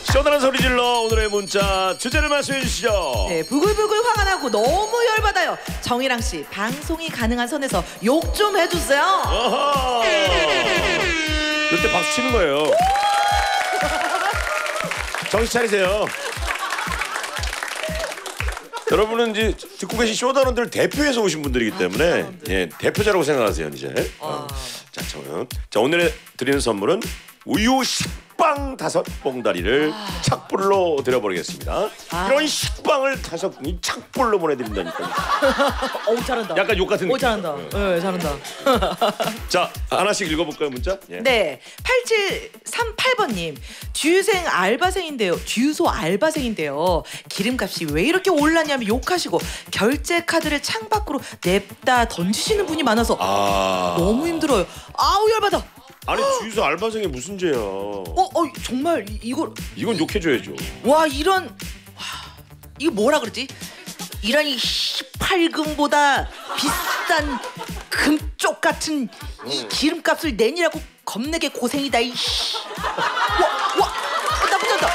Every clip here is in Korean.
시원한 소리 질러 오늘의 문자 주제를 말씀해 주시죠. 네, 부글부글 화가 나고 너무 열받아요. 정희랑 씨, 방송이 가능한 선에서 욕 좀 해주세요. 어허. 이럴 때 박수 치는 거예요. 정신 차리세요. 여러분은 이제 듣고 계신 쇼다런들 대표에서 오신 분들이기 때문에 예, 대표자라고 생각하세요 이제. 자, 오늘 드리는 선물은 우유 식빵 5봉다리를 착불로 드려버리겠습니다. 이런 식빵을 5봉이 착불로 보내드린다니까요. 어우 잘한다. 약간 욕 같은 느낌. 잘한다. 네, 잘한다. 자, 하나씩 읽어볼까요 문자? 예. 네, 8738번님 주유소 알바생인데요. 기름값이 왜 이렇게 올랐냐며 욕하시고 결제 카드를 창밖으로 냅다 던지시는 분이 많아서 너무 힘들어요. 아우 열받아. 아니 주유소 알바생이 무슨 죄야? 정말 이걸 이건 욕해줘야죠. 와 이런 이거 뭐라 그러지? 이런 이 18금보다 비싼 금쪽 같은 이 기름값을 내니라고 겁내게 고생이다 이. 나 붙었다.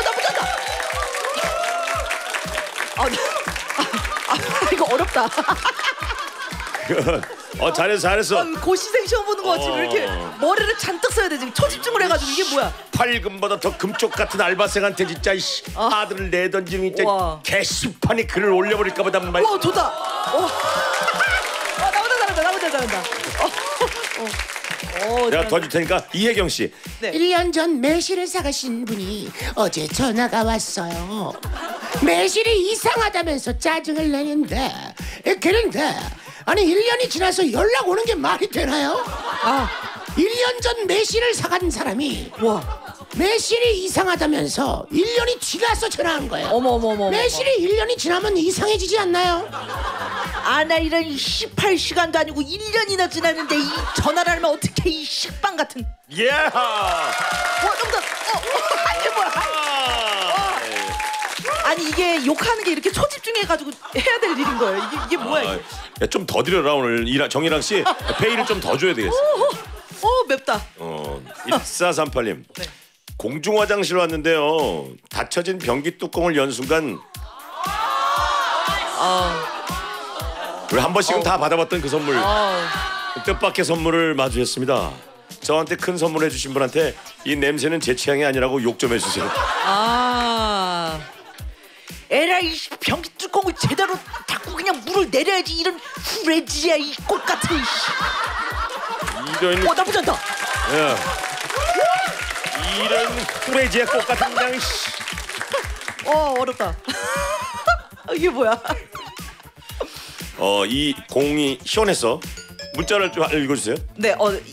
이거 어렵다. 잘했어. 고시생 시험 보는 거 같지? 왜 이렇게 머리를 잔뜩 써야 되지? 초집중을 해가지고 이게 뭐야? 8금보다 더 금쪽 같은 알바생한테 진짜 카드를 내던지는 진짜 게시판에 글을 올려버릴까 보다 말. 와 좋다. 나보다 잘한다. 내가 도와줄 테니까 이혜경 씨. 네. 1년 전 매실을 사가신 분이 어제 전화가 왔어요. 매실이 이상하다면서 짜증을 내는데 그런데 아니 1년이 지나서 연락 오는 게 말이 되나요? 1년 전 매실을 사간 사람이 매실이 이상하다면서 1년이 지나서 전화한 거예요. 어머. 매실이 1년이 지나면 이상해지지 않나요? 나 이런 18시간도 아니고 1년이나 지났는데 이 전화를 하면 어떻게 이 식빵 같은. 예. 너무다. 이게 뭐야? 아니 이게 욕하는 게 이렇게 초집중해가지고 해야 될 일인 거예요. 이게 뭐야? 좀 더 드려라 오늘 정희랑 씨 페이를 좀 더 줘야 되겠어. 맵다. 1438님. 네. 공중 화장실 왔는데요. 닫혀진 변기 뚜껑을 연 순간 우리 한 번씩은 다 받아봤던 그 선물 뜻밖의 선물을 마주했습니다. 저한테 큰 선물 해주신 분한테 이 냄새는 제 취향이 아니라고 욕 좀 해주세요. 에라이 변기 뚜껑을 제대로 닫고 그냥 물을 내려야지. 이런 후레지야 이 꽃 같은. 이런 나 붙였다. 이런 후레지의 꽃 같은 그냥. 어렵다. 이게 뭐야? 이 공이 시원했어. 문자를 좀 읽어주세요. 네,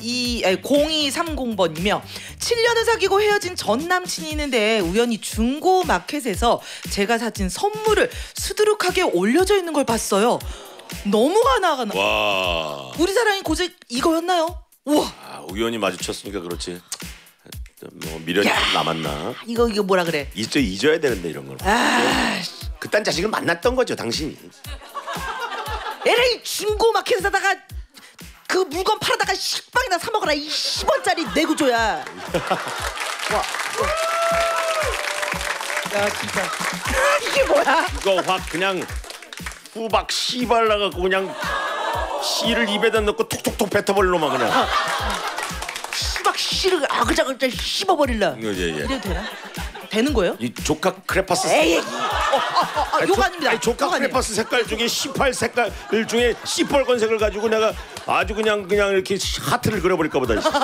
0230번이며 7년을 사귀고 헤어진 전 남친이 있는데 우연히 중고 마켓에서 제가 사준 선물을 수두룩하게 올려져 있는 걸 봤어요. 너무 화나가 나. 와. 우리 사랑이 고작 이거였나요? 우와. 우연히 마주쳤으니까 그렇지. 뭐 미련이 좀 남았나? 이거 뭐라 그래? 잊어야 되는데 이런 걸. 그딴 자식을 만났던 거죠 당신이. 에라이 중고 마켓에다가 그 물건 팔아다가 식빵이나 사 먹어라. 이 10원짜리 내구조야. 야 진짜 이게 뭐야? 이거 확 그냥 후박 씨발 나갖고 그냥 씨를 입에다 넣고 톡톡톡 뱉어버릴 놈아 그냥. 수박 씨를 아그작그작 씹어버릴라. 예. 이래도 되나? 되는 거예요? 이 조카 크레파스. 에이, 욕 아닙니다. 아니, 조카 크레파스 색깔 중에 18 색깔 중에 시뻘건색을 가지고 내가 아주 그냥 이렇게 하트를 그려버릴까 보다.